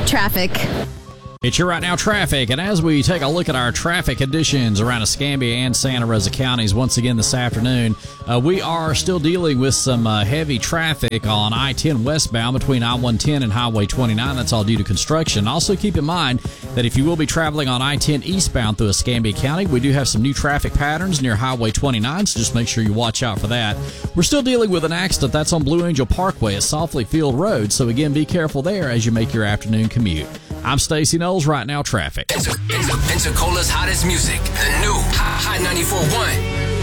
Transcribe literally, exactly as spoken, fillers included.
traffic. It's your Right Now traffic, and as we take a look at our traffic conditions around Escambia and Santa Rosa counties once again this afternoon, uh, we are still dealing with some uh, heavy traffic on I ten westbound between I one ten and Highway twenty-nine. That's all due to construction. Also keep in mind that if you will be traveling on I ten eastbound through Escambia County, we do have some new traffic patterns near Highway twenty-nine, so just make sure you watch out for that. We're still dealing with an accident that's on Blue Angel Parkway at Softly Field Road, so again, be careful there as you make your afternoon commute. I'm Stacey Knowles, Right Now traffic. Pensacola's hottest music, the new Hot ninety-four point one.